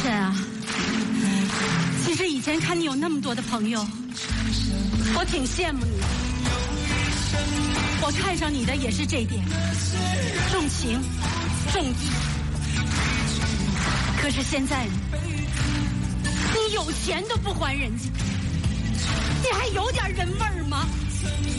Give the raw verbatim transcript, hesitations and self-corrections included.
沈啊，其实以前看你有那么多的朋友，我挺羡慕你的。我看上你的也是这点，重情重义。可是现在你有钱都不还人家，你还有点人味儿吗？